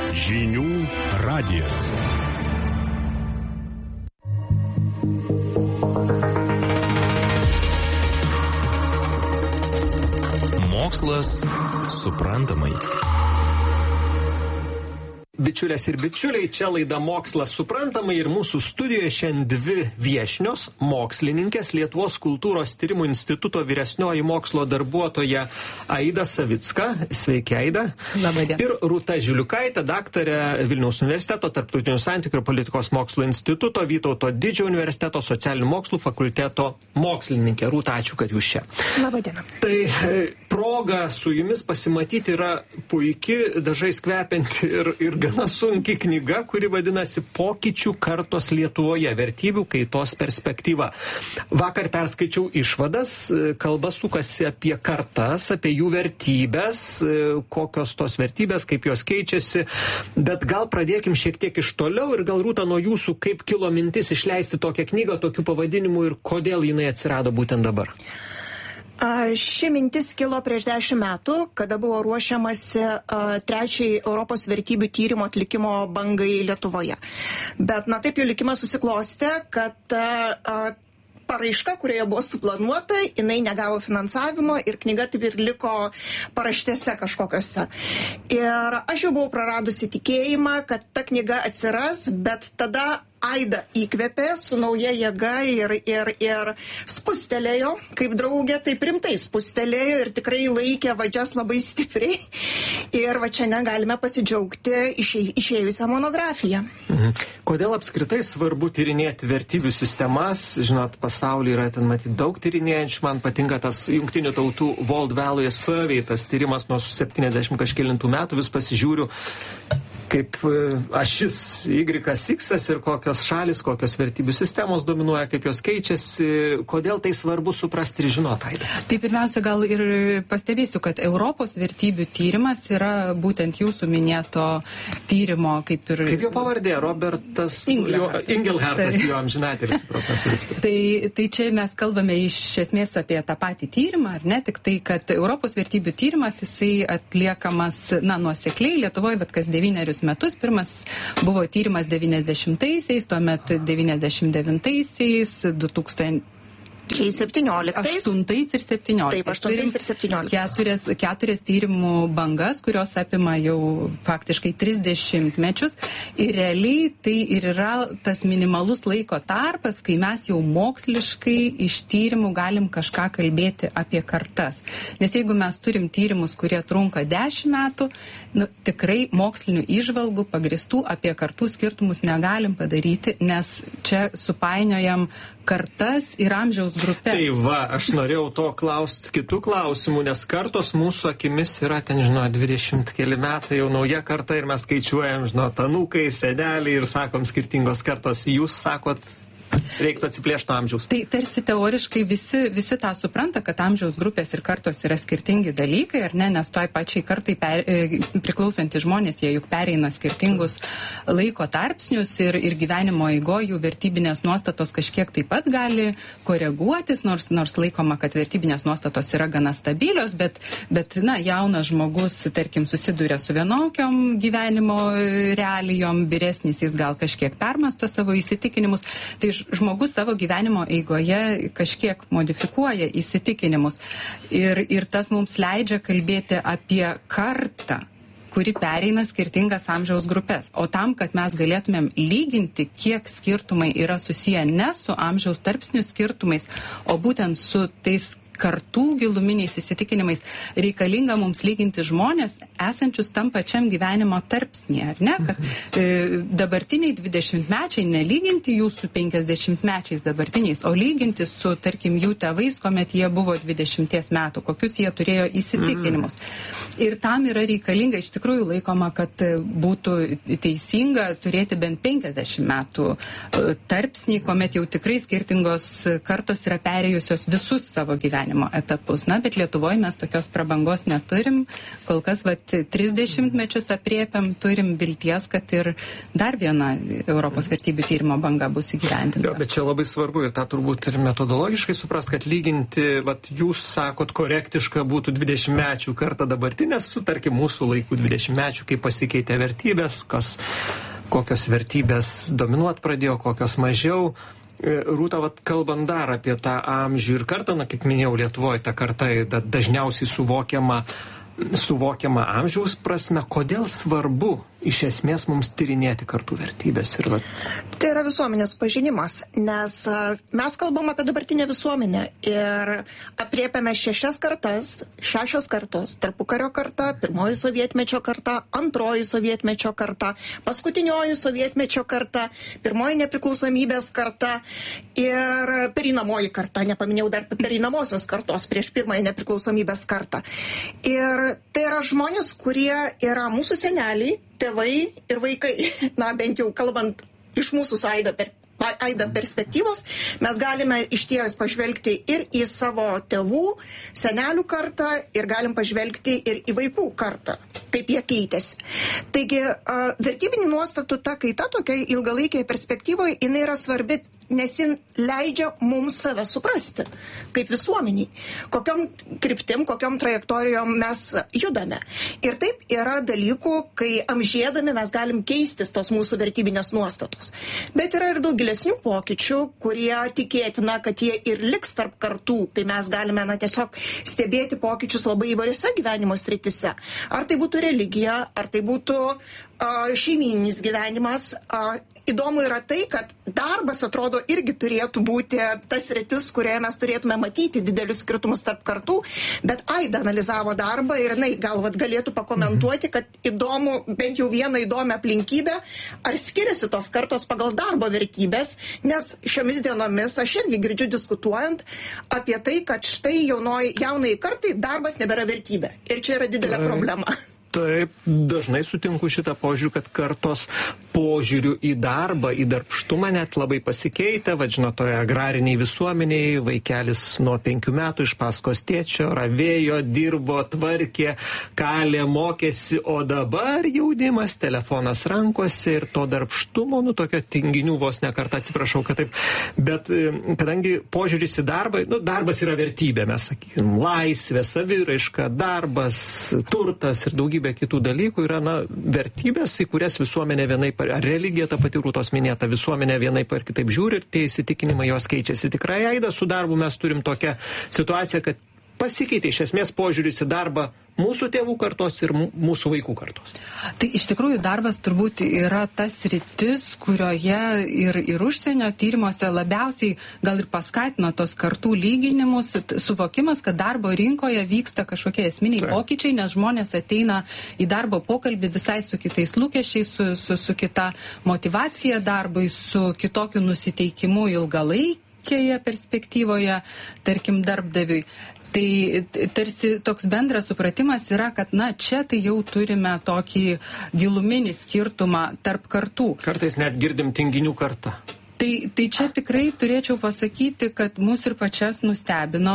Žinių radijas. Mokslas suprantamai. Bičiulės ir bičiuliai, čia laida Mokslas suprantamai ir mūsų studijoje šiandien dvi viešnios mokslininkės, Lietuvos kultūros tyrimų instituto vyresnioji mokslo darbuotoja Aida Savicka. Sveiki, Aida. Labadiena. Ir Rūta Žiliukaitė, daktarė Vilniaus universiteto Tarptautinių santykių ir politikos mokslo instituto, Vytauto Didžiojo universiteto socialinių mokslų fakulteto mokslininkė. Rūta, ačiū, kad jūs čia. Labadiena. Tai proga su jumis pasimatyti yra puiki, dažais kvepianti ir gana sunki knyga, kuri vadinasi Pokyčių kartos Lietuvoje – vertybių kaitos perspektyva. Vakar perskaičiau išvadas, kalba sukasi apie kartas, apie jų vertybės, kokios tos vertybės, kaip jos keičiasi, bet gal pradėkim šiek tiek iš toliau ir gal Rūta nuo jūsų, kaip kilo mintis išleisti tokią knygą, tokiu pavadinimu ir kodėl jinai atsirado būtent dabar? Ši mintis kilo prieš 10 metų, kada buvo ruošiamasi trečiai Europos vertybių tyrimo atlikimo bangai Lietuvoje. Bet, taip jau likimas susiklostė, kad paraiška, kurioje buvo suplanuota, jinai negavo finansavimo ir knyga taip ir liko paraštėse kažkokiose. Ir aš jau buvau praradusi tikėjimą, kad ta knyga atsiras, bet tada Aida įkvėpė su nauja jėga ir spustelėjo, kaip draugė, taip rimtai spustelėjo ir tikrai laikė vadžias labai stipriai. Ir va čia negalime pasidžiaugti išėjusią monografiją. Kodėl apskritai svarbu tyrinėti vertybių sistemas? Žinot, pasaulyje yra ten matyti daug tyrinėjančių. Man patinka tas Jungtinių tautų World Value Survey, tas tyrimas nuo 70 kažkelintų metų. Vis pasižiūriu, kaip ašis Y-X ir kokios šalis, kokios vertybių sistemos dominuoja, kaip jos keičiasi. Kodėl tai svarbu suprasti ir žinoti, Aida? Tai pirmiausia, gal ir pastebėsiu, kad Europos vertybių tyrimas yra būtent jūsų minėto tyrimo, kaip jo pavardė? Robertas Ingelhartas, jo amžinatelis profesorius. Tai čia mes kalbame iš esmės apie tą patį tyrimą, ar ne? Tik tai, kad Europos vertybių tyrimas, jisai atliekamas, nuosekliai Lietuvoje, bet kas 9 metus. Pirmas buvo tyrimas 90-aisiais, tuomet 99-aisiais, 2017 ir 17. Taip, 8 ir 17. Keturias tyrimų bangas, kurios apima jau faktiškai 30 mečius. Ir realiai tai ir yra tas minimalus laiko tarpas, kai mes jau moksliškai iš tyrimų galim kažką kalbėti apie kartas. Nes jeigu mes turim tyrimus, kurie trunka 10 metų, tikrai mokslinių įžvalgų pagristų apie kartų skirtumus negalim padaryti, nes čia supainiojam kartas ir amžiaus grupę. Tai va, aš norėjau to klausti kitų klausimų, nes kartos mūsų akimis yra ten, 20 keli metai, jau nauja karta ir mes skaičiuojam, anūkai, seneliai ir sakom skirtingos kartos. Jūs sakot, reiktų atsiplėšti nuo amžiaus. Tai tarsi teoriškai visi tą supranta, kad amžiaus grupės ir kartos yra skirtingi dalykai, ar ne, nes toj pačiai kartai priklausantys žmonės, jie juk pereina skirtingus laiko tarpsnius ir gyvenimo eigoje jų vertybinės nuostatos kažkiek taip pat gali koreguotis, nors laikoma, kad vertybinės nuostatos yra gana stabilios, bet jaunas žmogus, tarkim, susiduria su vienokiom gyvenimo realijom, vyresnis jis gal kažkiek permąsto savo įsitikinimus. Tai žmogus savo gyvenimo eigoje kažkiek modifikuoja įsitikinimus ir tas mums leidžia kalbėti apie kartą, kuri pereina skirtingas amžiaus grupės. O tam, kad mes galėtumėm lyginti, kiek skirtumai yra susiję ne su amžiaus tarpsnių skirtumais, o būtent su tais kartų giluminiais įsitikinimais, reikalinga mums lyginti žmonės esančius tam pačiam gyvenimo tarpsnyje, ar ne? Kad dabartiniai 20-mečiai nelyginti jų su 50-mečiais dabartiniais, o lyginti su, tarkim, jų tėvais, kuomet jie buvo 20 metų, kokius jie turėjo įsitikinimus. Ir tam yra reikalinga, iš tikrųjų laikoma, kad būtų teisinga turėti bent 50 metų tarpsnį, kuomet jau tikrai skirtingos kartos yra perėjusios visus savo gyvenimo gyvenimo etapus. Na, bet Lietuvoje mes tokios prabangos neturim. Kol kas 30 mečius apriepiam, turim vilties, kad ir dar viena Europos vertybių tyrimo banga bus įgyvendinta. Bet čia labai svarbu ir tą turbūt ir metodologiškai supras, kad lyginti, jūs sakot, korektiška būtų 20-mečių kartą dabartinės, tarkim, mūsų laikų 20-mečių, kaip pasikeitė vertybės, kokios vertybės dominuot pradėjo, kokios mažiau. Rūta, kalbant dar apie tą amžių ir kartą, kaip minėjau, Lietuvoje ta karta dažniausiai suvokiama amžiaus prasme, kodėl svarbu iš esmės mums tyrinėti kartų vertybės. Tai yra visuomenės pažinimas, nes mes kalbam apie dabartinę visuomenę ir apriepiame 6 kartos, tarpukario karta, pirmoji sovietmečio karta, antroji sovietmečio karta, paskutinioji sovietmečio karta, pirmoji nepriklausomybės karta ir perinamoji karta, nepaminėjau dar pereinamosios kartos prieš pirmąją nepriklausomybės kartą. Ir tai yra žmonės, kurie yra mūsų seneliai, tėvai ir vaikai. Na, bent jau kalbant iš mūsų AIDA perspektyvos, mes galime išties pažvelgti ir į savo tėvų, senelių kartą ir galim pažvelgti ir į vaikų kartą, kaip jie keitėsi. Taigi, vertybinių nuostatų ta kaita tokia ilgalaikėje perspektyvoje, jinai yra svarbi, nes jin leidžia mums save suprasti, kaip visuomeniai, kokiom kryptim, kokiom trajektorijom mes judame. Ir taip yra dalykų, kai amžėdami mes galim keistis tos mūsų vertybinės nuostatos. Bet yra ir daug gilesnių pokyčių, kurie tikėtina, kad jie ir liks tarp kartų. Tai mes galime tiesiog stebėti pokyčius labai įvairiose gyvenimo sritise. Ar tai būtų religija, ar tai būtų šeimyninis gyvenimas. Įdomu yra tai, kad darbas, atrodo, irgi turėtų būti tas sritis, kurioje mes turėtume matyti didelius skirtumus tarp kartų, bet AIDA analizavo darbą ir galėtų pakomentuoti, kad įdomu, bent jau vieną įdomią aplinkybę, ar skiriasi tos kartos pagal darbo vertybės, nes šiomis dienomis aš irgi girdžiu diskutuojant apie tai, kad štai jaunai kartai darbas nebėra vertybė. Ir čia yra didelė problema. Taip, dažnai sutinku šitą požiūrį, kad kartos požiūrių į darbą, į darbštumą net labai pasikeitė. Žinot, toje agrariniai visuomeniai vaikelis nuo 5 metų iš paskos tėčio ravėjo, dirbo, tvarkė, kalė, mokėsi, o dabar jaunimas, telefonas rankose ir to darbštumo, tokio tinginių vos ne kartą, atsiprašau, kad taip. Bet kadangi požiūris į darbą, darbas yra vertybė, mes sakykim, laisvė, saviraiška, darbas, turtas ir daugybė kitų dalykų yra vertybės, į kurias visuomenė vienaip, ar religija ta pati Rūtos minėta, visuomenė vienaip ar kitaip žiūri ir tie įsitikinimai jos keičiasi. Tikrai AIDA su darbu mes turim tokią situaciją, kad pasikeitė iš esmės požiūris į darbą mūsų tėvų kartos ir mūsų vaikų kartos. Tai iš tikrųjų darbas turbūt yra tas sritis, kurioje ir užsienio tyrimuose labiausiai gal ir paskatino tos kartų lyginimus, suvokimas, kad darbo rinkoje vyksta kažkokie esminiai pokyčiai, nes žmonės ateina į darbo pokalbį visai su kitais lūkesčiais, su kita motyvacija darbui, su kitokiu nusiteikimu ilgalaikėje perspektyvoje, tarkim, darbdaviui. Tai tarsi toks bendras supratimas yra, kad čia tai jau turime tokį giluminį skirtumą tarp kartų. Kartais net girdim tinginių kartą. Tai čia tikrai turėčiau pasakyti, kad mus ir pačias nustebino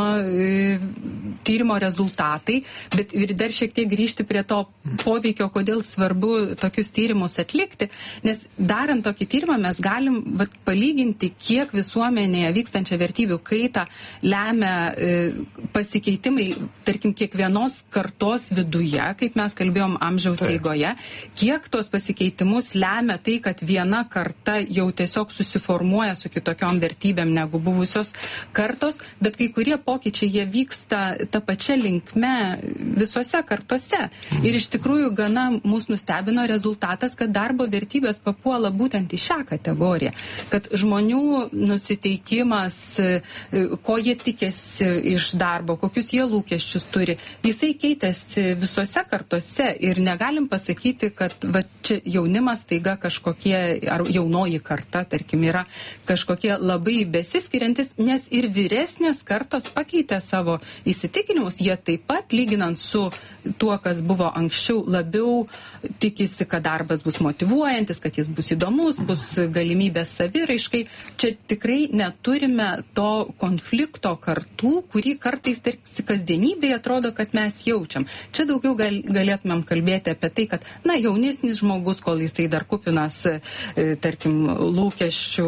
tyrimo rezultatai, bet ir dar šiek tiek grįžti prie to poveikio, kodėl svarbu tokius tyrimus atlikti, nes darant tokį tyrimą mes galim palyginti, kiek visuomenėje vykstančią vertybių kaitą lemia pasikeitimai, tarkim, kiekvienos kartos viduje, kaip mes kalbėjom amžiaus eigoje, kiek tos pasikeitimus lemia tai, kad viena karta jau tiesiog susiformuoja su kitokiom vertybėm negu buvusios kartos, bet kai kurie pokyčiai jie vyksta ta pačia linkme visose kartose. Ir iš tikrųjų gana mus nustebino rezultatas, kad darbo vertybės papuola būtent į šią kategoriją. Kad žmonių nusiteikimas, ko jie tikėsi iš darbo, kokius jie lūkesčius turi, jisai keitėsi visose kartose ir negalim pasakyti, kad čia jaunimas taiga kažkokie, ar jaunoji karta, tarkim, yra kažkokie labai besiskiriantis, nes ir vyresnės kartos pakeitė savo įsitikinimus, jie taip pat, lyginant su tuo, kas buvo anksčiau, labiau tikisi, kad darbas bus motyvuojantis, kad jis bus įdomus, bus galimybės saviraiškai. Čia tikrai neturime to konflikto kartų, kurį kartais tarsi kasdienybėje atrodo, kad mes jaučiam. Čia daugiau galėtumėm kalbėti apie tai, kad, jaunesnis žmogus, kol jisai dar kupinas, tarkim, lūkesčių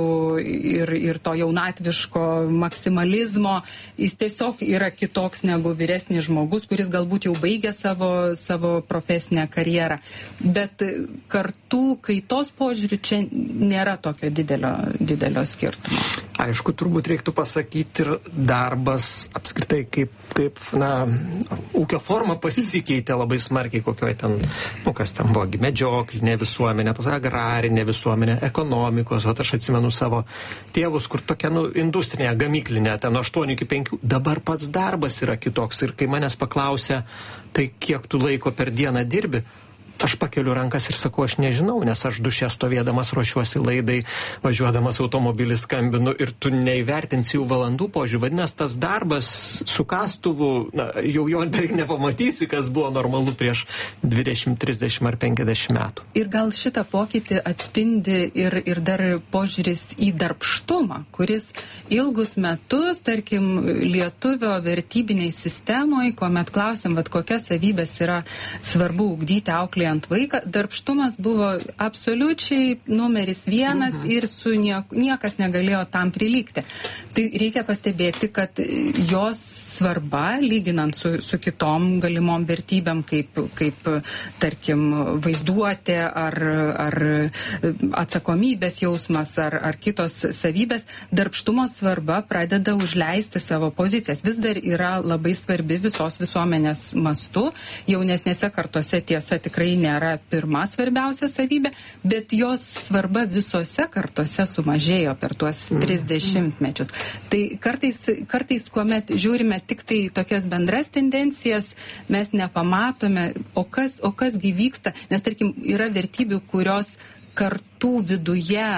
ir to jaunatviško maksimalizmo, jis tiesiog yra kitoks negu vyresnis žmogus, kuris galbūt jau baigė savo profesinę karjerą. Bet kartų kaitos požiūrių čia nėra tokio didelio skirtumo. Aišku, turbūt reiktų pasakyti ir darbas apskritai kaip ūkio forma pasikeitė labai smarkiai, kokioje ten, kas ten buvo, medžioklinė visuomenė, agrarinė visuomenė, ekonomikos, aš atsimenu savo tėvus, kur tokia, industrinė, gamyklinė, ten nuo 8 iki 5, dabar pats darbas yra kitoks ir kai manęs paklausia, tai kiek tu laiko per dieną dirbi, aš pakeliu rankas ir sakau, aš nežinau, nes aš duše stovėdamas ruošiuosi laidai, važiuodamas automobilį skambinu ir tu neįvertinsi jų valandų požiūrį. Vadinasi, tas darbas su kastuvu, jau jo beveik nepamatysi, kas buvo normalu prieš 20, 30 ar 50 metų. Ir gal šitą pokytį atspindi ir dar požiūris į darbštumą, kuris ilgus metus, tarkim, lietuvio vertybiniai sistemoje, kuomet klausim, kokias savybės yra svarbu ugdyti auklėje ant vaiką, darbštumas buvo absoliučiai numeris 1 ir su niekas negalėjo tam prilygti. Tai reikia pastebėti, kad jos svarba, lyginant su kitom galimom vertybėm, kaip tarkim, vaizduotė ar atsakomybės jausmas ar kitos savybės, darbštumo svarba pradeda užleisti savo pozicijas. Vis dar yra labai svarbi visos visuomenės mastu. Jaunesnėse kartose tiesa tikrai nėra pirma svarbiausia savybė, bet jos svarba visose kartose sumažėjo per tuos 30 mečius. Tai kartais, kuomet žiūrime tik tai tokias bendras tendencijas, mes nepamatome, o kasgi vyksta, nes, tarkim, yra vertybių, kurios kartų viduje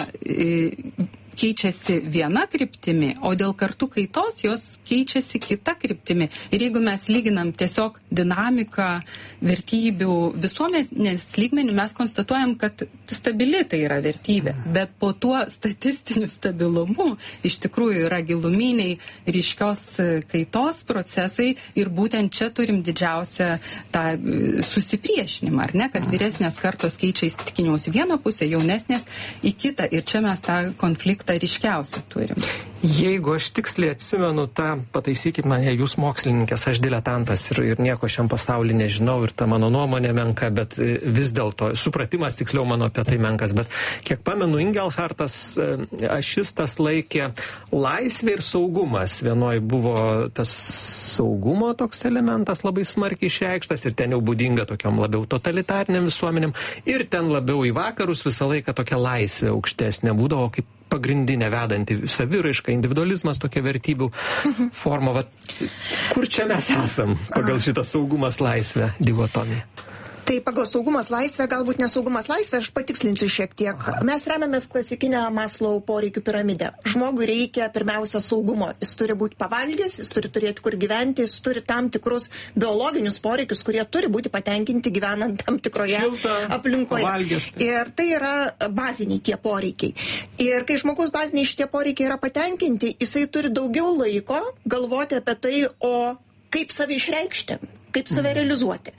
keičiasi viena kryptimi, o dėl kartų kaitos jos keičiasi kita kryptimi. Ir jeigu mes lyginam tiesiog dinamiką vertybių visuomenės lygmenių, mes konstatuojam, kad stabili tai yra vertybė. Bet po tuo statistiniu stabilumu iš tikrųjų yra giluminiai ryškios kaitos procesai ir būtent čia turim didžiausią tą susipriešinimą, ar ne, kad vyresnės kartos keičia įsitikinimus į vieną pusę, jaunesnės į kitą. Ir čia mes tą konfliktą ryškiausiai turim. Jeigu aš tiksliai atsimenu tą, pataisykit mane, jūs mokslininkės, aš diletantas ir nieko šiam pasaulyje nežinau ir ta mano nuomonė menka, bet vis dėlto supratimas tiksliau mano apie tai menkas, bet kiek pamenu, Ingelhartas ašistas laikė laisvė ir saugumas. Vienoj buvo tas saugumo toks elementas labai smarkiai išreikštas ir ten jau būdinga tokiom labiau totalitariniam visuomenėm ir ten labiau į vakarus visą laiką tokia laisvė aukštesnė būdavo kaip pagrindinė vedanti saviraiška, individualizmas, tokia vertybių forma. Kur čia mes esam pagal šitą saugumas laisvę dichotomiją? Tai pagal saugumas laisvė, galbūt nesaugumas laisvė, aš patikslinsiu šiek tiek. Mes remiamės klasikinę Maslow poreikių piramidę. Žmogui reikia pirmiausia saugumo. Jis turi būti pavalgęs, jis turi turėti kur gyventi, jis turi tam tikrus biologinius poreikius, kurie turi būti patenkinti gyvenant tam tikroje aplinkoje. Pavalgęs. Ir tai yra baziniai tie poreikiai. Ir kai žmogus baziniai šitie poreikiai yra patenkinti, jisai turi daugiau laiko galvoti apie tai, o kaip save išreikšti, kaip save realizuoti.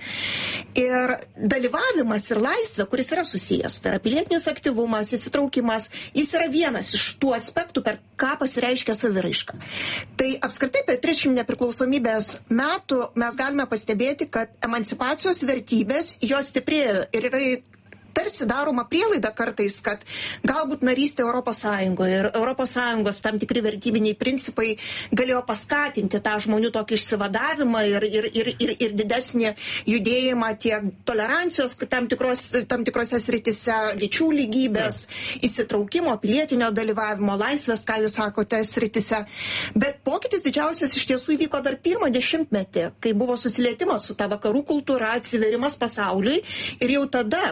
Ir dalyvavimas ir laisvė, kuris yra susijęs, tai yra pilietinis aktyvumas, įsitraukimas, jis yra vienas iš tų aspektų, per ką pasireiškia saviraiška. Tai apskritai per 300 nepriklausomybės metų mes galime pastebėti, kad emancipacijos vertybės, jos stiprėjo ir yra tarsi daroma prielaida kartais, kad galbūt narystė Europos Sąjungoje ir Europos Sąjungos tam tikri vertybiniai principai galėjo paskatinti tą žmonių tokį išsivadavimą ir didesnį judėjimą tiek tolerancijos tam tikrose sritise, lyčių lygybės, įsitraukimo, pilietinio dalyvavimo, laisvės, ką jūs sakote, sritise. Bet pokytis didžiausias iš tiesų įvyko dar 1 dešimtmetį, kai buvo susilietimas su ta vakarų kultūra, atsiverimas pasauliui ir jau tada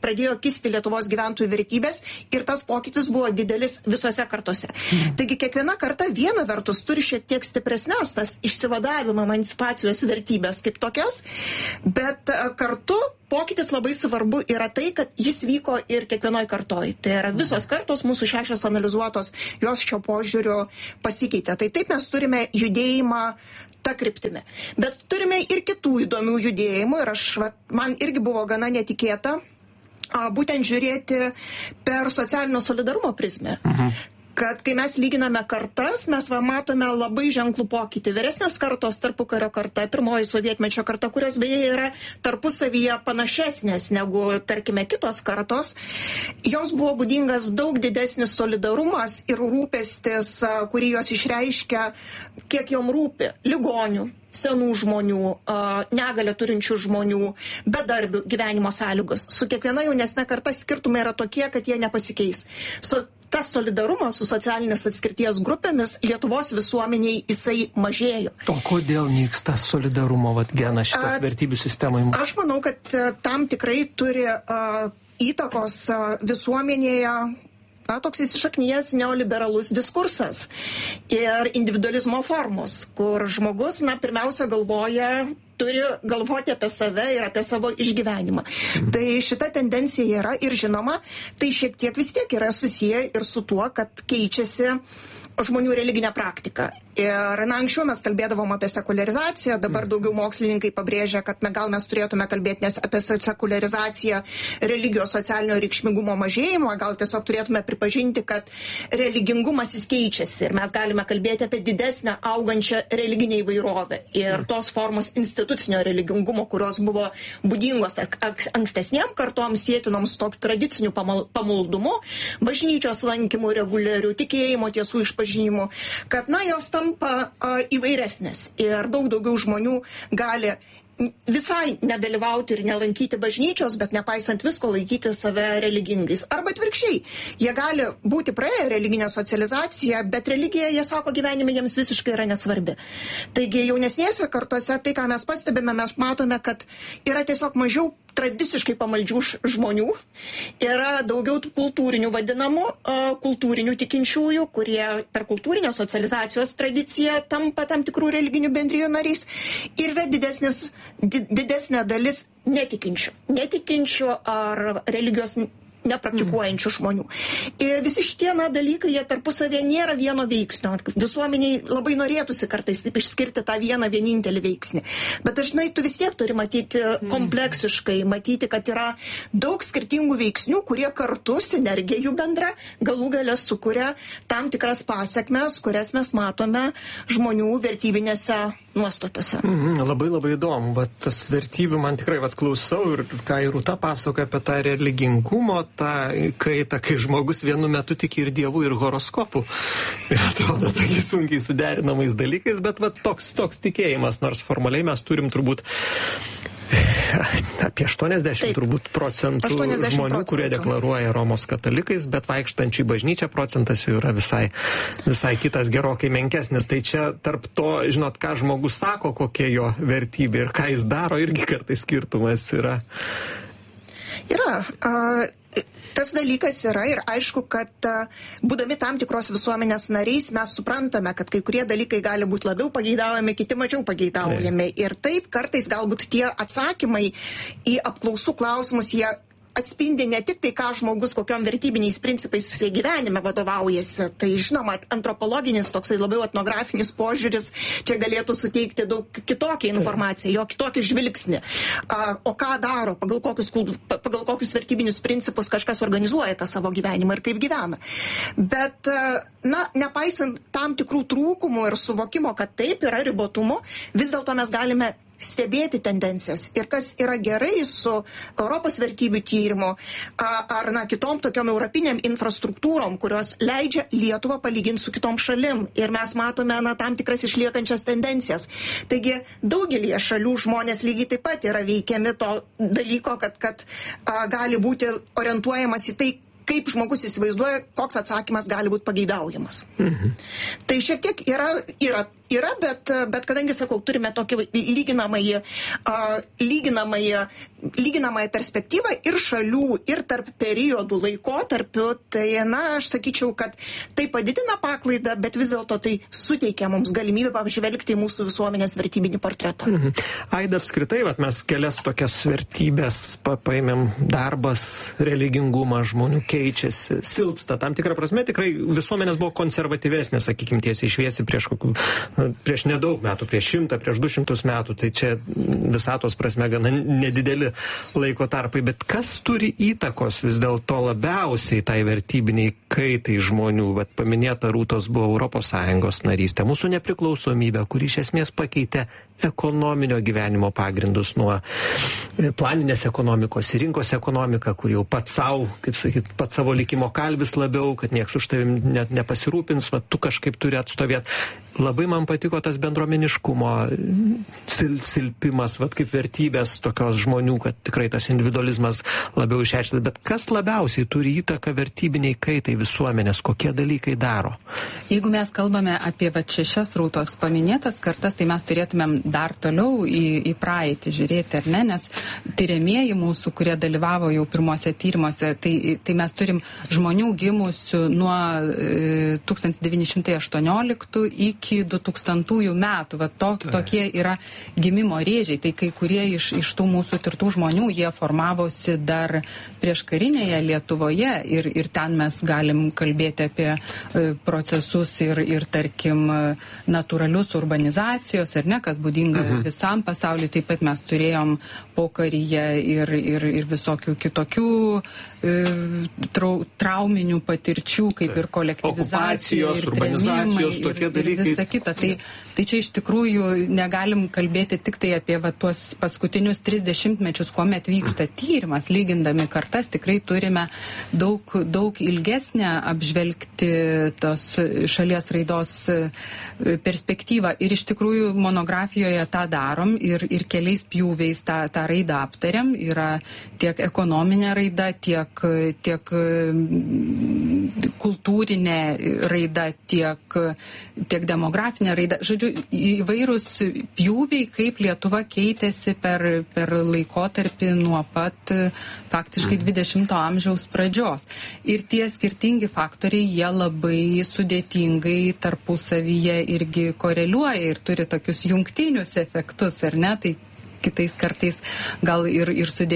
pradėjo kisti Lietuvos gyventojų vertybės ir tas pokytis buvo didelis visose kartose. Taigi kiekviena karta viena vertus turi šiek tiek stipresnės tas išsivadavimo emancipacijos vertybės kaip tokias, bet kartu pokytis labai svarbu yra tai, kad jis vyko ir kiekvienoj kartoj. Tai yra visos kartos, mūsų 6 analizuotos, jos šio požiūrio pasikeitė. Tai taip mes turime judėjimą tą kryptimį. Bet turime ir kitų įdomių judėjimų ir man irgi buvo gana netikėta būtent žiūrėti per socialinio solidarumo prizmę. Kad kai mes lyginame kartas, mes matome labai ženklų pokytį. Vyresnės kartos, tarpukario karta, pirmoji sovietmečio karta, kurios beje yra tarpusavyje panašesnės negu, tarkime, kitos kartos, joms buvo būdingas daug didesnis solidarumas ir rūpestis, kurį jos išreiškia, kiek jom rūpi ligonių, senų žmonių, negalę turinčių žmonių, bedarbių gyvenimo sąlygos. Su kiekviena jaunesne karta skirtumai yra tokie, kad jie nepasikeis. Tas solidarumas su socialinės atskirties grupėmis Lietuvos visuomeniai jisai mažėjo. O kodėl nyksta solidarumo genas šitas vertybių sistemai? Aš manau, kad tam tikrai turi įtakos visuomenėje toks įsišaknijęs neoliberalus diskursas ir individualizmo formos, kur žmogus, pirmiausia turi galvoti apie save ir apie savo išgyvenimą. Tai šita tendencija yra ir žinoma, tai šiek tiek vis tiek yra susiję ir su tuo, kad keičiasi žmonių religinė praktika. Ir anksčiau mes kalbėdavom apie sekularizaciją, dabar daugiau mokslininkai pabrėžia, kad gal mes turėtume kalbėti nes apie sekularizaciją religijos socialinio reikšmingumo mažėjimo, gal tiesiog turėtume pripažinti, kad religingumas jis keičiasi ir mes galime kalbėti apie didesnę augančią religinę įvairovę. Ir tos formos institucinio religingumo, kurios buvo būdingos ankstesniem kartoms sėtinoms tokiu tradiciniu pamaldumu, bažnyčios lankymu reguliariu, tikėjimo tiesų išpažinimu, kad jos tampa įvairesnės ir daug daugiau žmonių gali visai nedalyvauti ir nelankyti bažnyčios, bet nepaisant visko laikyti save religingais. Arba atvirkščiai, jie gali būti praėję religinę socializaciją, bet religija, jie sako, gyvenime jiems visiškai yra nesvarbi. Taigi jaunesnėse kartose, tai ką mes pastebime, mes matome, kad yra tiesiog mažiau tradiciškai pamaldžių žmonių, yra daugiau kultūrinių vadinamų, kultūrinių tikinčiųjų, kurie per kultūrinę socializacijos tradiciją tampa tam tikrų religinių bendrijų nariais ir yra didesnė dalis netikinčių ar religijos nepraktikuojančių žmonių. Ir visi šitie dalykai, jie tarpusavėje nėra vieno veiksnio. Visuomeniai labai norėtųsi kartais taip išskirti tą vienintelį veiksnį. Bet dažnai tu vis tiek turi matyti kompleksiškai, matyti, kad yra daug skirtingų veiksnių, kurie kartu, sinergija jų bendra, galų gale sukuria tam tikras pasekmes, kurias mes matome žmonių vertybinėse nuostatose. Labai labai įdomu. Tas vertybių man tikrai klausau ir ką ir Rūta pasakoja apie tą religingumo, tą kaitą, kai žmogus vienu metu tiki ir dievų, ir horoskopų. Ir atrodo tokiais sunkiai suderinamais dalykais, bet toks tikėjimas, nors formaliai mes turim turbūt apie 80 turbūt procentų žmonių, kurie deklaruoja Romos katalikais, bet vaikštančių į bažnyčią procentas jų yra visai kitas, gerokai menkesnis. Tai čia tarp to, žinot, ką žmogus sako, kokia jo vertybė ir ką jis daro, irgi kartais skirtumas yra. Tas dalykas yra ir aišku, kad būdami tam tikros visuomenės nariais mes suprantame, kad kai kurie dalykai gali būti labiau pageidaujami, kiti mažiau pageidaujami. Ir taip kartais galbūt tie atsakymai į apklausų klausimus, jie atspindi ne tik tai, ką žmogus, kokiom vertybiniais principais jisai gyvenime vadovaujasi. Tai žinoma, antropologinis, toksai labiau etnografinis požiūris čia galėtų suteikti daug kitokią informaciją, jo kitokį žvilgsnį. O ką daro, pagal kokius vertybinius principus kažkas organizuoja tą savo gyvenimą ir kaip gyvena. Bet, nepaisant tam tikrų trūkumų ir suvokimo, kad taip yra ribotumų, vis dėlto mes galime stebėti tendencijas. Ir kas yra gerai su Europos vertybių tyrimu ar kitom tokiom europiniam infrastruktūrom, kurios leidžia Lietuvą palyginti su kitom šalim. Ir mes matome tam tikras išliekančias tendencijas. Taigi daugelį šalių žmonės lygiai taip pat yra veikiami to dalyko, kad gali būti orientuojamas į tai, kaip žmogus įsivaizduoja, koks atsakymas gali būti pageidaujamas. Tai šiek tiek yra yra, bet kadangi, sakau, turime tokį lyginamąją perspektyvą ir šalių, ir tarp periodų laikotarpių, tai, aš sakyčiau, kad tai padidina paklaidą, bet vis dėlto tai suteikia mums galimybę apžvelgti mūsų visuomenės vertybinį portretą. Aida, apskritai, mes kelias tokias vertybės paėmėm: darbas, religingumas, žmonių keičiasi, silpsta. Tam tikrą prasme tikrai visuomenės buvo konservatyvesnė, sakykime, tiesiai šviesiai prieš nedaug metų, prieš 100, prieš 200 metų, tai čia visatos prasme gana nedideli laiko tarpai, bet kas turi įtakos vis dėlto labiausiai tai vertybiniai kaitai žmonių? Vat paminėta Rūtos buvo ES narystė, mūsų nepriklausomybė, kuri iš esmės pakeitė ekonominio gyvenimo pagrindus nuo planinės ekonomikos į rinkos ekonomiką, kur jau pats savo likimo kalvis labiau, kad nieks už tavim net nepasirūpins, tu kažkaip turi atstovėti. Labai man patiko tas bendruomeniškumo silpimas, kaip vertybės tokios žmonių, kad tikrai tas individualizmas labiau išreikštas. Bet kas labiausiai turi įtaką vertybiniai kaitai visuomenės, kokie dalykai daro? Jeigu mes kalbame apie 6 Rūtos paminėtas kartas, tai mes turėtumėm dar toliau į praeitį žiūrėti, ar ne, nes tyriamieji mūsų, kurie dalyvavo jau pirmuose tyrimuose, tai mes turim žmonių gimusių nuo 1918 iki 2000 metų. Tokie yra gimimo rėžiai. Tai kai kurie iš tų mūsų tirtų žmonių, jie formavosi dar prieš karinėje Lietuvoje ir ten mes galim kalbėti apie procesus ir tarkim, natūralius urbanizacijos, ar ne, kas būdinga visam pasauliu. Taip pat mes turėjom pokaryje ir visokių kitokių trauminių patirčių, kaip ir kolektyvizacija, okupacijos, urbanizacijos, tokie dalykai. Visa kita. Tai čia iš tikrųjų negalim kalbėti tik tai apie tuos paskutinius 30 mečius, kuomet vyksta tyrimas, lygindami kartas, tikrai turime daug ilgesnę apžvelgti tos šalies raidos perspektyvą. Ir iš tikrųjų monografijoje tą darom ir keliais pjūviais tą raidą aptariam. Yra tiek ekonominė raida, tiek kultūrinė raida, tiek demografinė raida. Žodžiu, įvairūs pjūviai, kaip Lietuva keitėsi per laikotarpį nuo pat faktiškai 20 amžiaus pradžios. Ir tie skirtingi faktoriai, jie labai sudėtingai tarpusavyje irgi koreliuoja ir turi tokius jungtinius efektus, ar ne? Tai kitais kartais gal ir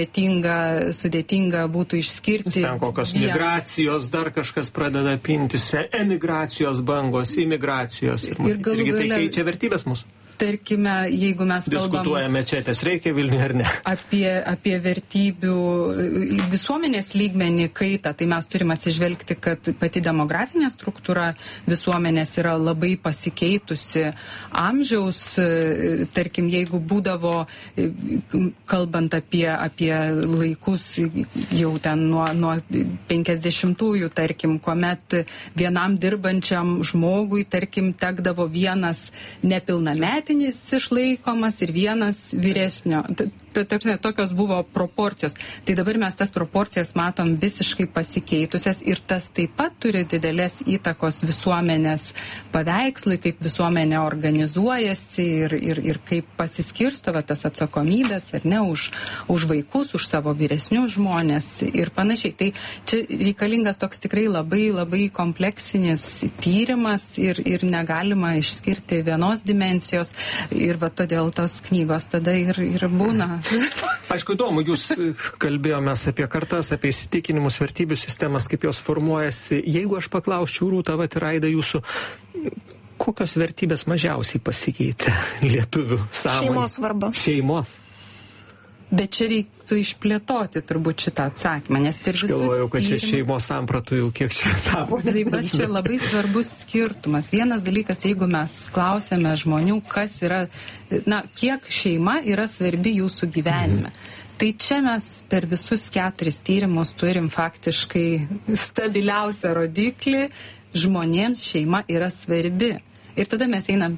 sudėtinga būtų išskirti. Ten kokios migracijos, dar kažkas pradeda pintis, emigracijos bangos, imigracijos. Ir galų gale tai keičia vertybės mūsų. Tarkime, jeigu mes diskutuojame čia, reikia Vilniuje ar ne? Apie vertybių visuomenės lygmenį kaitą, tai mes turim atsižvelgti, kad pati demografinė struktūra visuomenės yra labai pasikeitusi. Amžiaus, tarkim, jeigu būdavo, kalbant apie laikus jau ten nuo 50-ųjų, tarkim, kuomet vienam dirbančiam žmogui, tarkim, tekdavo vienas nepilnametis išlaikomas ir vienas vyresnio. Tokios buvo proporcijos. Tai dabar mes tas proporcijas matom visiškai pasikeitusias ir tas taip pat turi didelės įtakos visuomenės paveikslui, kaip visuomenė organizuojasi ir kaip pasiskirsto tas atsakomybės, ar ne, už vaikus, už savo vyresnius žmonės ir panašiai. Tai čia reikalingas toks tikrai labai, labai kompleksinis tyrimas ir negalima išskirti vienos dimensijos ir todėl tos knygos tada ir būna. Aišku, įdomu, jūs kalbėjomės apie kartas, apie įsitikinimus, vertybių sistemas, kaip jos formuojasi. Jeigu aš paklausčiau Rūtą, ir Aida jūsų, kokios vertybės mažiausiai pasikeitė lietuvių sąmonėje? Šeimos svarba. Šeimos. Bet čia reiktų išplėtoti turbūt šitą atsakymą, nes per visus tyrimus... Galvojau, kad čia šeimos sampratų jau kiek čia tapo. Taip, bet čia labai svarbus skirtumas. Vienas dalykas, jeigu mes klausėme žmonių, kas yra, kiek šeima yra svarbi jūsų gyvenime. Tai čia mes per visus 4 tyrimus turim faktiškai stabiliausią rodiklį, žmonėms šeima yra svarbi. Ir tada mes einam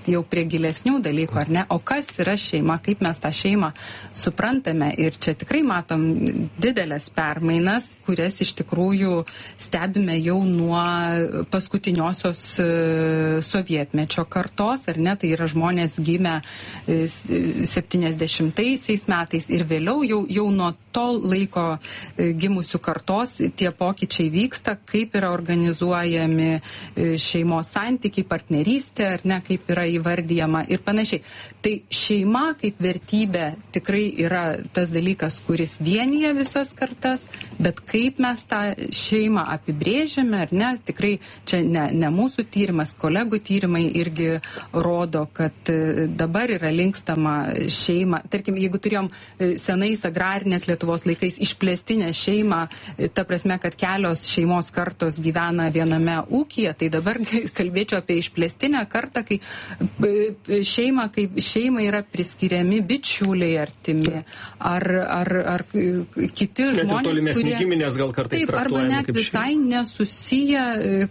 jau prie gilesnių dalykų, ar ne? O kas yra šeima, kaip mes tą šeimą suprantame? Ir čia tikrai matom didelės permainas, kurias iš tikrųjų stebime jau nuo paskutiniosios sovietmečio kartos, ar ne? Tai yra žmonės gimę 70-aisiais metais ir vėliau jau nuo to laiko gimusių kartos tie pokyčiai vyksta, kaip yra organizuojami šeimos santykiai, partnerystė, ar ne, kaip yra įvardyjama ir panašiai. Tai šeima kaip vertybė tikrai yra tas dalykas, kuris vienyje visas kartas, bet kaip mes tą šeimą apibrėžiame, ar ne, tikrai čia ne mūsų tyrimas, kolegų tyrimai irgi rodo, kad dabar yra linkstama šeima. Tarkim, jeigu turėjom senais agrarinės Lietuvos laikais išplėstinę šeimą, ta prasme, kad kelios šeimos kartos gyvena viename ūkyje, tai dabar kalbėčiau apie išplėstinę kartą, kai šeimai yra priskiriami bičiuliai artimi, ar kiti žmonės, kurie... giminės gal kartais taip, arba net visai nesusiję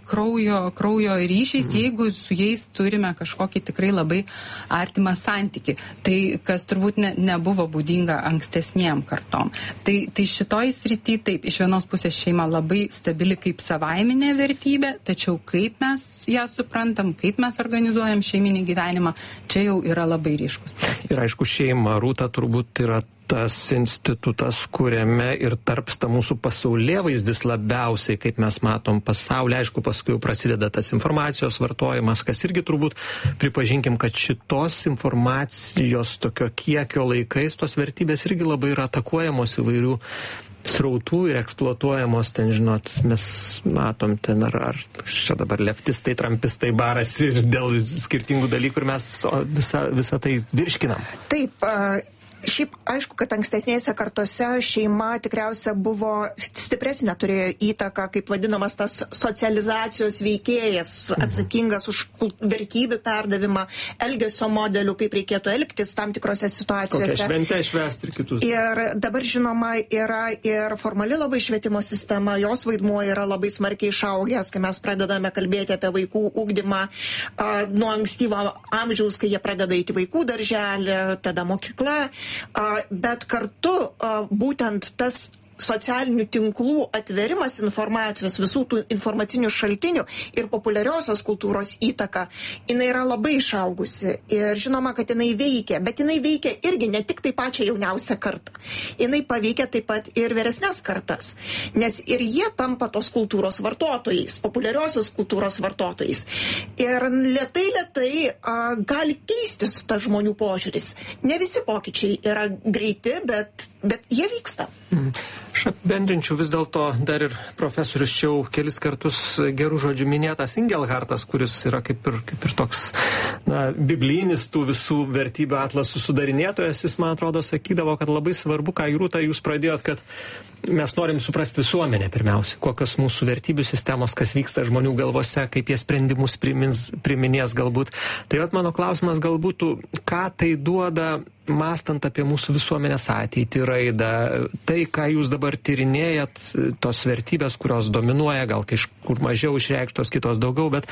kraujo ryšiais, jeigu su jais turime kažkokį tikrai labai artimą santykį. Tai kas turbūt nebuvo būdinga ankstesniem kartom. Tai šitoj srity taip, iš vienos pusės šeima labai stabili kaip savaiminė vertybė, tačiau kaip mes ją suprantam, kaip mes organizuojam šeiminį gyvenimą, čia jau yra labai ryškus. Ir aišku, šeima, Rūta, turbūt yra tas institutas, kuriame ir tarpsta mūsų pasaulėvaizdis labiausiai, kaip mes matom pasaulį. Aišku, paskui jau prasideda tas informacijos vartojimas, kas irgi turbūt, pripažinkim, kad šitos informacijos tokio kiekio laikais tos vertybės irgi labai yra atakuojamos įvairių srautų ir eksploatuojamos, ten, žinot, mes matom ten, ar čia dabar leftistai, trampistai barasi ir dėl skirtingų dalykų ir mes visą tai virškinam. Taip, šiaip aišku, kad ankstesnėse kartose šeima tikriausia buvo stipresnė, turėjo įtaką, kaip vadinamas tas socializacijos veikėjas, atsakingas už vertybių perdavimą, elgesio modelių, kaip reikėtų elgtis tam tikrose situacijose. Kokią šventę švęsti ir kitus. Ir dabar, žinoma, yra ir formali labai švietimo sistema, jos vaidmuo yra labai smarkiai išaugęs, kai mes pradedame kalbėti apie vaikų ugdymą nuo ankstyvo amžiaus, kai jie pradeda eiti vaikų darželį, tada mokykla. Bet kartu būtent tas socialinių tinklų atverimas informacijos, visų tų informacinių šaltinių ir populiariosios kultūros įtaka, jinai yra labai išaugusi ir žinoma, kad jinai veikia, bet jinai veikia irgi ne tik tai pačią jauniausią kartą. Jinai paveikia taip pat ir vyresnes kartas, nes ir jie tampa tos kultūros vartotojais, populiariosios kultūros vartotojais. Ir lėtai gali keistis tas žmonių požiūris. Ne visi pokyčiai yra greiti, bet jie vyksta. Aš apibendrinčiau vis dėlto dar ir profesorius čia kelis kartus gerų žodžių minėtas Ingelhartas, kuris yra kaip ir toks biblinis tų visų vertybių atlasų sudarinėtojas. Jis, man atrodo, sakydavo, kad labai svarbu, ką Rūta jūs pradėjot, kad mes norim suprasti visuomenę pirmiausia, kokios mūsų vertybių sistemos, kas vyksta žmonių galvose, kaip jie sprendimus priminės galbūt. Tai vat mano klausimas galbūt, ką tai duoda mąstant apie mūsų visuomenės ateitį, raidą, tai, ką jūs dabar tyrinėjat, tos vertybės, kurios dominuoja, gal kažkur mažiau išreikštos, kitos daugiau, bet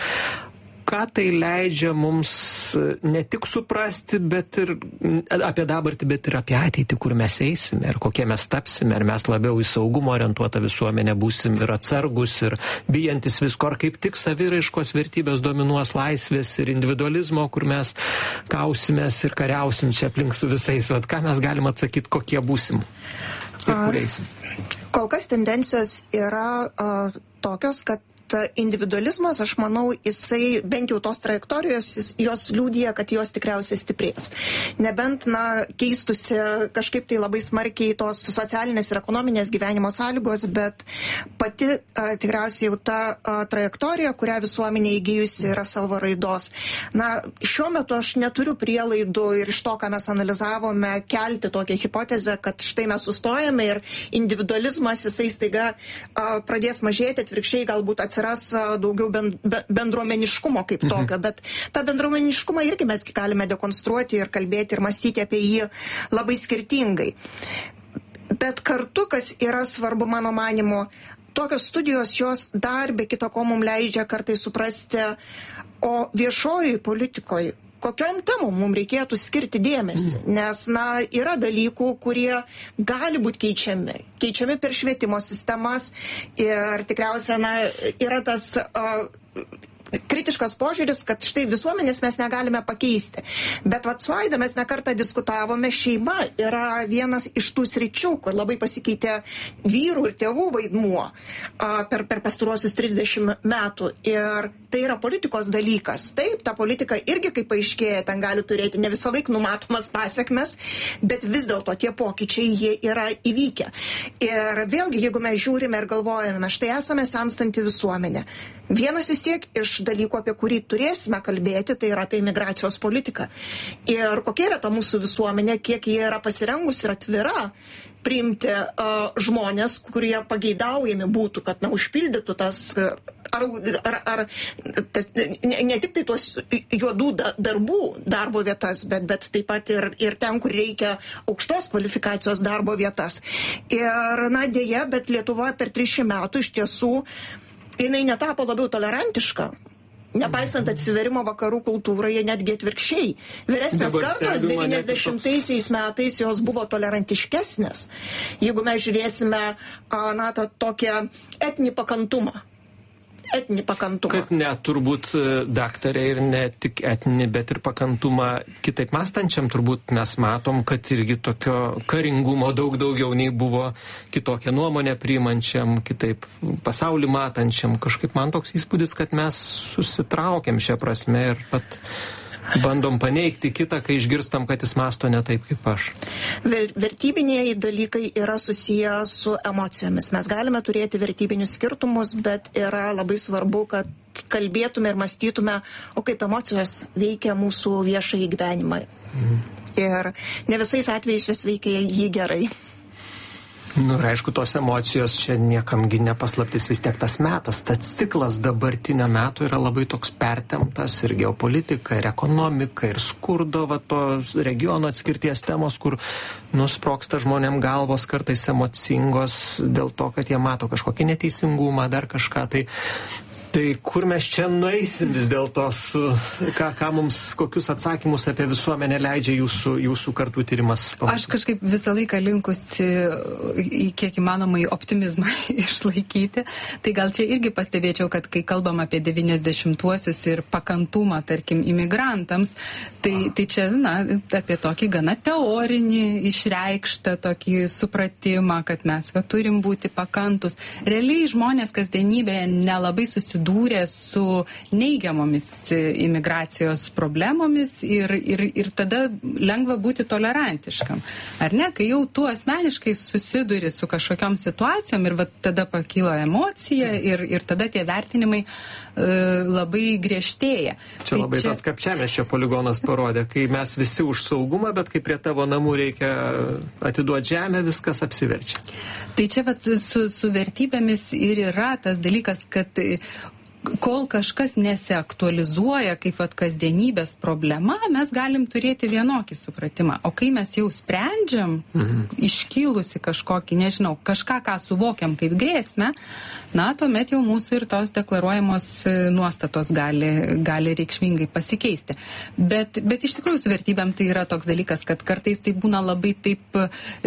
ką tai leidžia mums ne tik suprasti, bet ir apie dabartį, bet ir apie ateitį, kur mes eisime ir kokie mes tapsime, ar mes labiau į saugumą orientuotą visuomenę būsim ir atsargus ir bijantis visko, ar kaip tik saviraiškos vertybės dominuos laisvės ir individualizmo, kur mes kausimės ir kariausim čia aplink su visais. Vat ką mes galim atsakyti, kokie būsim ir kur eisim? Kol kas tendencijos yra tokios, kad individualizmas, aš manau, jisai bent jau tos trajektorijos, jos liūdija, kad jos tikriausiai stiprės. Nebent, keistusi kažkaip tai labai smarkiai tos socialinės ir ekonominės gyvenimo sąlygos, bet pati tikriausiai jau ta trajektorija, kurią visuomenė įgijusi, yra savo raidos. Šiuo metu aš neturiu prielaidų ir iš to, ką mes analizavome, kelti tokią hipotezę, kad štai mes sustojame ir individualizmas, jisai staiga pradės mažėti, atvirkščiai galbūt atsiras daugiau bendruomeniškumo kaip tokio, bet tą bendruomeniškumą irgi mes galime dekonstruoti ir kalbėti ir mąstyti apie jį labai skirtingai. Bet kartu, kas yra svarbu mano manimu, tokios studijos jos dar be kita ko mums leidžia kartais suprasti, o viešojoj politikoje kokiom temom mums reikėtų skirti dėmesį, nes, yra dalykų, kurie gali būti keičiami per švietimo sistemas ir tikriausiai, yra tas kritiškas požiūris, kad štai visuomenės mes negalime pakeisti. Bet su Aida mes nekartą diskutavome, šeima yra vienas iš tų sričių, kur labai pasikeitė vyrų ir tėvų vaidmuo per pastaruosius 30 metų. Ir tai yra politikos dalykas. Taip, ta politika irgi, kaip paaiškėja, ten gali turėti ne visą laiką numatomas pasiekmes, bet vis dėlto tie pokyčiai jie yra įvykę. Ir vėlgi, jeigu mes žiūrime ir galvojame, štai esame senstanti visuomenė. Vienas vis tiek iš dalykų, apie kurį turėsime kalbėti, tai yra apie imigracijos politiką. Ir kokia yra ta mūsų visuomenė, kiek jie yra pasirengusi ir atvira priimti žmonės, kurie pageidaujami būtų, kad užpildytų tas, ne tik tai tuos juodų darbo vietas, bet taip pat ir ten, kur reikia aukštos kvalifikacijos darbo vietas. Ir dėja, bet Lietuva per 300 metų iš tiesų jinai netapo labiau tolerantiška. Nepaisant atsiverimo vakarų kultūroje, netgi atvirkščiai. Vyresnės kartos 90-aisiais metais jos buvo tolerantiškesnės. Jeigu mes žiūrėsime tokią etninį pakantumą. Kad net turbūt, daktarė, ir ne tik etninį, bet ir pakantumą kitaip mąstančiam, turbūt mes matom, kad irgi tokio karingumo daug daugiau nei buvo kitokią nuomonę priimančiam, kitaip pasaulį matančiam. Kažkaip man toks įspūdis, kad mes susitraukėm šią prasme ir pat bandom paneigti kitą, kai išgirstam, kad jis mąsto ne taip kaip aš. Vertybiniai dalykai yra susiję su emocijomis. Mes galime turėti vertybinius skirtumus, bet yra labai svarbu, kad kalbėtume ir mąstytume, o kaip emocijos veikia mūsų viešąjį gyvenimą. Ir ne visais atvejais jos veikia jį gerai. Ir aišku, tos emocijos čia niekamgi nepaslaptis, vis tiek tas metas, tas ciklas dabartinio metų yra labai toks pertemptas ir geopolitika, ir ekonomika, ir skurdo, to regiono atskirties temos, kur nusproksta žmonėm galvos kartais emocingos dėl to, kad jie mato kažkokį neteisingumą, dar kažką. Tai kur mes čia nueisim vis dėlto, ką mums, kokius atsakymus apie visuomenę leidžia jūsų kartų tyrimas? Aš kažkaip visą laiką linkusi į kiek įmanomai optimizmą išlaikyti. Tai gal čia irgi pastebėčiau, kad kai kalbam apie 90-uosius ir pakantumą, tarkim, imigrantams, tai čia, apie tokį gana teorinį išreikštą tokį supratimą, kad mes turim būti pakantus. Realiai žmonės kasdienybėje nelabai susidūrė su neigiamomis imigracijos problemomis ir tada lengva būti tolerantiškam. Ar ne? Kai jau tu asmeniškai susiduri su kažkokiom situacijom ir tada pakyla emocija ir tada tie vertinimai labai griežtėja. Čia labai tas Kapčiamiesčio poligonas parodė, kai mes visi už saugumą, bet kai prie tavo namų reikia atiduoti žemę, viskas apsiverčia. Tai čia su vertybėmis ir yra tas dalykas, kad kol kažkas nesiaktualizuoja kaip kasdienybės problema, mes galim turėti vienokį supratimą. O kai mes jau sprendžiam iškilusi kažkokį, nežinau, kažką, ką suvokiam kaip grėsmę, tuomet jau mūsų ir tos deklaruojamos nuostatos gali reikšmingai pasikeisti. Bet iš tikrųjų su vertybėm tai yra toks dalykas, kad kartais tai būna labai taip,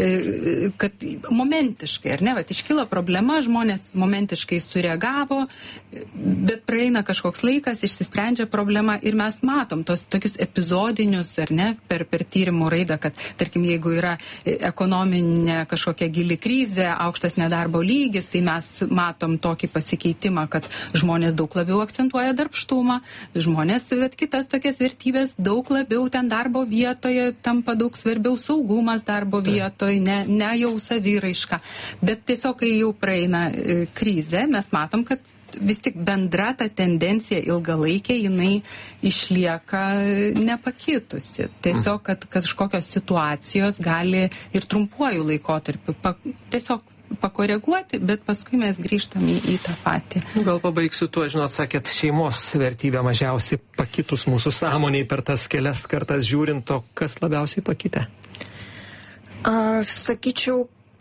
kad momentiškai, ar ne? Iškilo problema, žmonės momentiškai sureagavo, bet praeina kažkoks laikas, išsisprendžia problema ir mes matom tos tokius epizodinius, ar ne, per tyrimų raidą, kad, tarkim, jeigu yra ekonominė kažkokia gili krizė, aukštas nedarbo lygis, tai mes matom tokį pasikeitimą, kad žmonės daug labiau akcentuoja darbštumą, žmonės kitas tokias vertybės daug labiau ten darbo vietoje tampa daug svarbiau saugumas darbo vietoje, ne jau saviraiška. Bet tiesiog, kai jau praeina krizė, mes matom, kad vis tik bendra ta tendencija ilgalaikė, jinai išlieka nepakitusi. Tiesiog, kad kažkokios situacijos gali ir trumpuoju laikotarpiu tiesiog pakoreguoti, bet paskui mes grįžtame į tą patį. Gal pabaigsiu tuo, sakėt, šeimos vertybė mažiausiai pakitus mūsų sąmoniai per tas kelias kartas žiūrint, o kas labiausiai pakitę? Sakyčiau, kad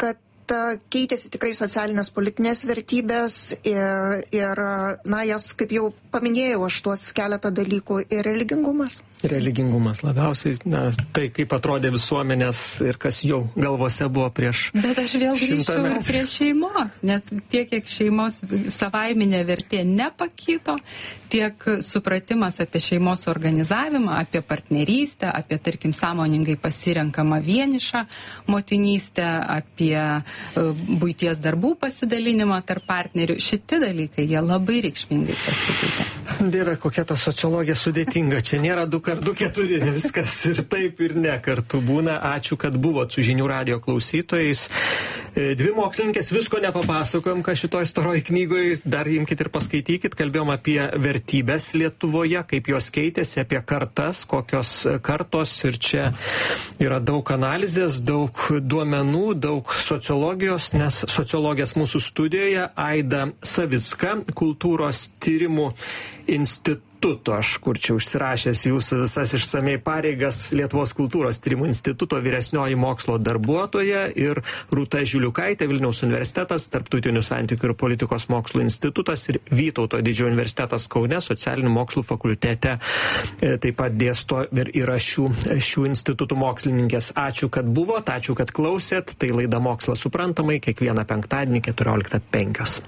kad keitėsi tikrai socialinės politinės vertybės ir na, jas, kaip jau paminėjau, aš tuos keletą dalykų ir religingumas. Religingumas labiausiai, na, tai kaip atrodė visuomenės ir kas jau galvose buvo prieš. Bet aš vėl grįžčiau ir prie šeimos, nes tiek, kiek šeimos savaiminė vertė nepakito, tiek supratimas apie šeimos organizavimą, apie partnerystę, apie, tarkim, sąmoningai pasirenkamą vienišą motinystę, apie buities darbų pasidalinimą tarp partnerių. Šitie dalykai, jie labai reikšmingai pasikeitė. Dieve, kokia ta sociologija sudėtinga. Čia nėra 2x2, 4, viskas ir taip ir ne kartu būna. Ačiū, kad buvot su Žinių radijo klausytojais. Dvi mokslininkės, visko nepapasakojom, ką šitoj storoj knygoj, dar imkit ir paskaitykit. Kalbėjom apie vertybės Lietuvoje, kaip jos keitėsi, apie kartas, kokios kartos, ir čia yra daug analizės, daug duomenų, daug sociologijos, nes sociologės mūsų studijoje Aida Savicka, kultūros tyrimų instituto, aš kur čia užsirašęs jūsų visas išsamei pareigas, Lietuvos kultūros tyrimų instituto vyresnioji mokslo darbuotoja, ir Rūta Žiliukaitė, Vilniaus universitetas, Tarptautinių santykių ir politikos mokslų institutas, ir Vytauto didžiojo universitetas Kaune, socialinių mokslų fakultete taip pat dėsto ir yra šių institutų mokslininkės. Ačiū, kad buvot, ačiū, kad klausėt. Tai laida Mokslas suprantamai, kiekvieną penktadienį 14:05.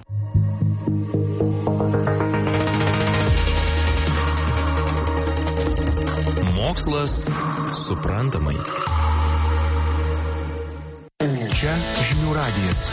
Mokslas suprantamai. Čia Žinių radijas.